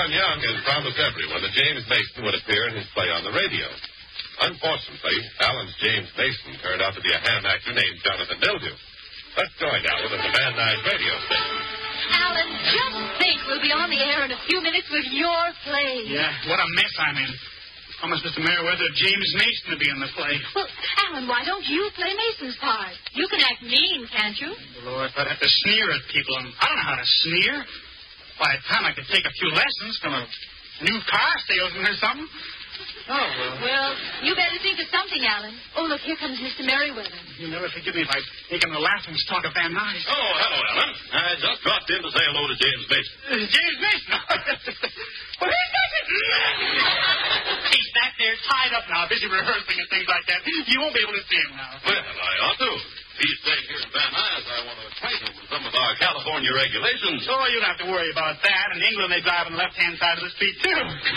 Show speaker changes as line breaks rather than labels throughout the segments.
Alan Young has promised everyone that James Mason would appear in his play on the radio. Unfortunately, Alan's James Mason turned out to be a ham actor named Jonathan Mildew. Let's join Alan at the Van Nuys radio station.
Alan, just think we'll be on the air in a few minutes with your play.
Yeah, what a mess I'm in. Promised Mr. Merriweather James Mason to be in the play.
Well, Alan, why don't you play Mason's part? You can act mean, can't you?
Lord, I'd have to sneer at people, and I don't know how to sneer. By the time I could take a few lessons from a new car salesman or something. Oh, well.
Well, you better think of something, Alan. Oh, look, here comes Mr. Merriweather.
You'll never forgive me if I take him to the laughing stock of Van Nuys.
Oh, hello, Alan. I just dropped in to say hello to James Mason.
James Mason? Well, he's Mason! He's back there tied up now, busy rehearsing and things like that. You won't be able to see him now.
Well, I ought to. If he's staying here in Van Nuys, I want to acquaint him with some of our California regulations.
Oh, you don't have to worry about that. In England, they drive on the left-hand side of the street, too.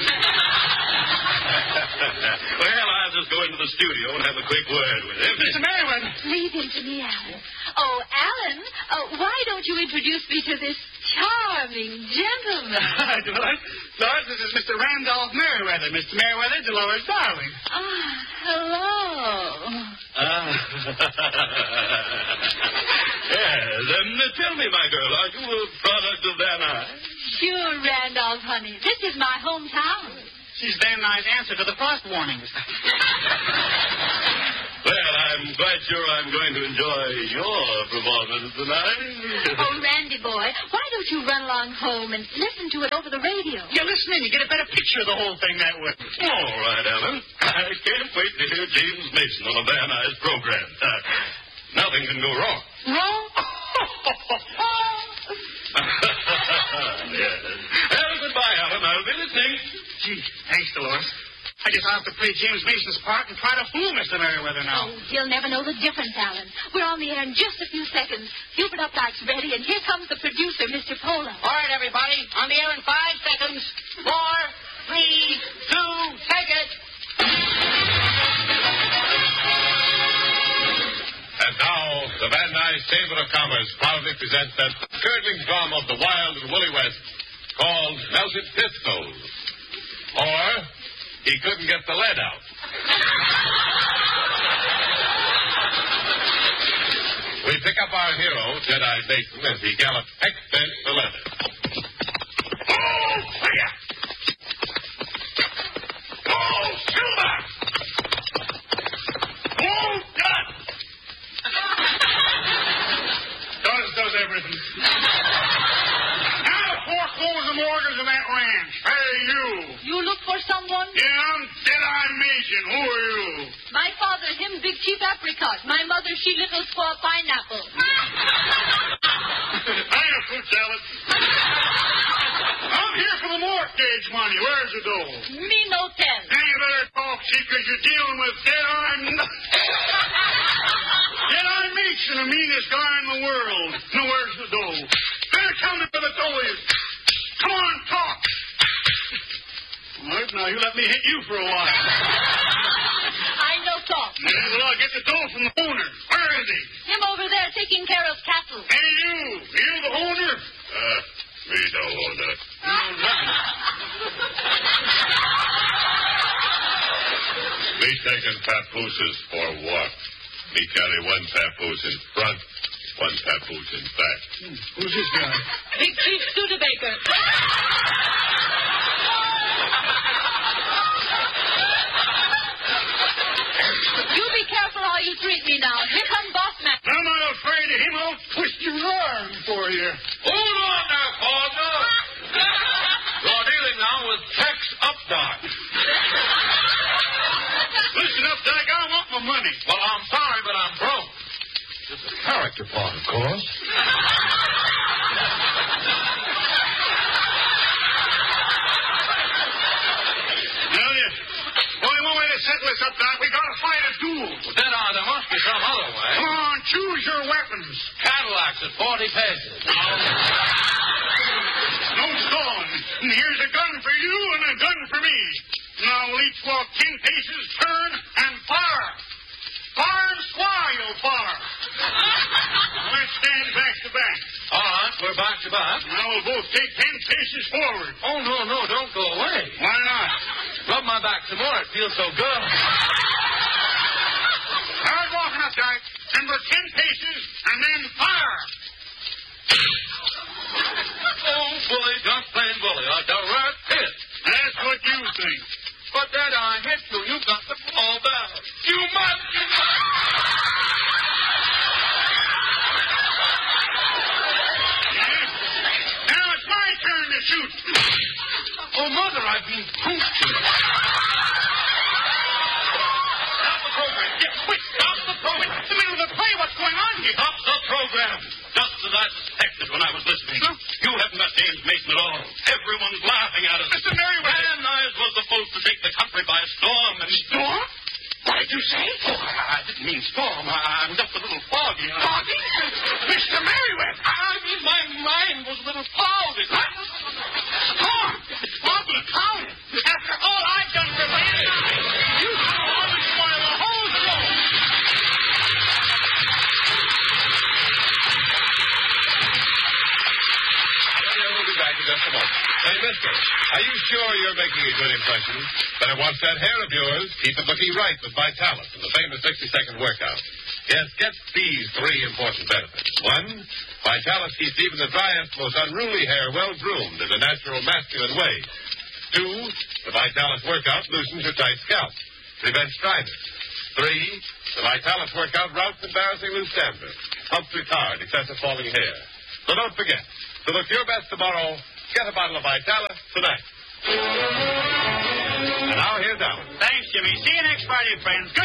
Well, I'll just go into the studio and have a quick word with him.
Mr. Merriweather.
Leave him to me, Alan. Oh, Alan, why don't you introduce me to this charming gentleman?
Dolores, this is Mr. Randolph Merriweather. Mr. Merriweather, Dolores Darling.
Hello.
Yes, tell me, my girl, are you a product of Van Nuys?
Sure, Randolph, honey. This is my hometown.
She's Van Nuys' answer to the frost warnings.
Well, I'm quite sure I'm going to enjoy your performance tonight.
Oh, Randy boy, why don't you run along home and listen to it over the radio?
Yeah, listen in. You get a better picture of the whole thing that way.
All right, Alan. I can't wait to hear James Mason on a Van Nuys program. Nothing can go wrong.
Wrong?
Yes. Well, goodbye, Alan. I'll be listening.
Gee, thanks, Dolores. I guess I'll have to play James Mason's part and try to fool Mr. Merriweather now.
Oh, he'll never know the difference, Alan. We're on the air in just a few seconds. Hubert Updike's ready, and here comes the producer, Mr. Pola.
All right, everybody. On the air in 5 seconds. 4, 3, 2, take it.
And now, the Van Nuys Chamber of Commerce proudly presents that curdling drama of the wild and woolly West called Melted Pistols. Or, He Couldn't Get the Lead Out. We pick up our hero, Jedi Mason, as he gallops extent for leather.
Oh, fire! Oh, silver! Oh, done!
Doris does everything. Now, 4 closing orders of that ranch. Hey, you.
You look for someone?
Yeah, I'm Jedi Mason. Who are you?
My father, him big cheap apricot. My mother, she little spoil pineapple.
Hiya, fruit salad. I'm here for the mortgage money. Where's the dough?
Me no tell.
Now you better talk, see, because you're dealing with Jedi Mason, the meanest guy in the world. Now, where's the dough? Better tell me where the dough is. Come on, talk. All right, now you let me hit you for a while.
I no talk.
Yeah, well, I'll get the dough from the owner. Where is he?
Him over there taking care of cattle.
Hey, you. You the owner?
Me no owner.
Me taking papooses for what? Me carry one papoose in front, one papoose in back.
Who's this guy?
Big chief Studebaker. You be careful how you treat me now. Here comes Boss Man.
I'm not afraid of him. I'll twist your arm for you.
Hold on now, partner. You're dealing now with Tex Updike.
Listen, Updike, I want my money.
Well, I'm sorry, but I'm broke.
It's a character part, of course.
Well, yes. Only one way to settle this, Updike. We gotta fight a duel.
Well, then there must be some other way.
Come on, choose your weapons.
Cadillacs at 40 pesos.
No stalling. And here's a gun for you and a gun for me. Now we'll each walk 10 paces, turn, and fire. Fire and fly, you'll fire. Let's stand back to back.
All right, we're back to back.
Now we'll both take 10 paces forward.
Oh, no, don't go away.
Why not?
Rub my back some more. It feels so good.
Hard walking up, guys. Remember, 10 paces, and then fire.
Oh, bully, just plain bully. A direct hit.
That's what you think.
But then I hit you. You got to fall down. You must.
Yes? Now it's my turn to shoot.
Oh, Mother, I've been pooped. Stop the program. Yes, quick, stop the program.
It's the middle of the play. What's going on here?
Stop the program. Just as I suspected when I was listening.
Huh?
You haven't met James Mason at all. Everyone's laughing at us.
Mr. Merriweather.
Van Nuys was supposed to take the country by storm. And
Storm? What did you say?
Oh, I didn't mean storm. I'm just a little foggy.
Foggy? Mr. Merriweather.
I mean, my mind was a little clouded.
Storm? Foggy cloud? After all I've done for Van Nuys, you want to spoil the whole show.
We'll be back in just a moment. Hey, mister, are you sure you're making a good impression? Better watch that hair of yours. Keep it looking right with Vitalis and the famous 60-second workout. Yes, get these 3 important benefits. 1, Vitalis keeps even the driest, most unruly hair well-groomed in a natural masculine way. 2, the Vitalis workout loosens your tight scalp, prevents dryness. 3, the Vitalis workout routs embarrassing loose dandruff, helps retard excessive falling hair. So don't forget, to look your best tomorrow, get a bottle of Vitalis tonight. And now here's Alan.
Thanks, Jimmy. See you next Friday, friends. Good